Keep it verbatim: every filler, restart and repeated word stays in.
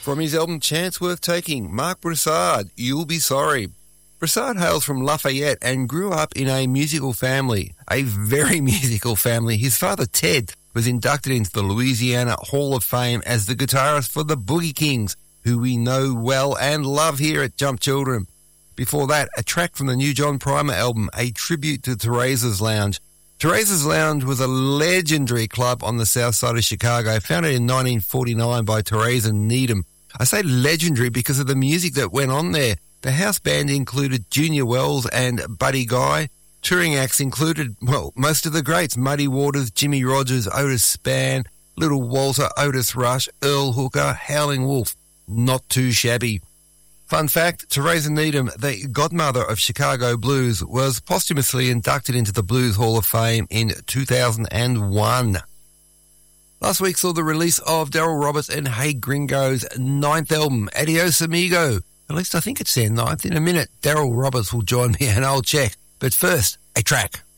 From his album Chance Worth Taking, Mark Broussard, You'll Be Sorry. Broussard hails from Lafayette and grew up in a musical family, a very musical family. His father, Ted, was inducted into the Louisiana Hall of Fame as the guitarist for the Boogie Kings, who we know well and love here at Jump Children. Before that, a track from the new John Primer album, a tribute to Teresa's Lounge. Teresa's Lounge was a legendary club on the south side of Chicago, founded in nineteen forty-nine by Teresa Needham. I say legendary because of the music that went on there. The house band included Junior Wells and Buddy Guy. Touring acts included, well, most of the greats, Muddy Waters, Jimmy Rogers, Otis Spann, Little Walter, Otis Rush, Earl Hooker, Howling Wolf. Not too shabby. Fun fact, Teresa Needham, the godmother of Chicago blues, was posthumously inducted into the Blues Hall of Fame in two thousand one. Last week saw the release of Daryl Roberts and Hey Gringo's ninth album, Adios Amigo. At least I think it's their ninth. In a minute, Daryl Roberts will join me and I'll check. But first, a track.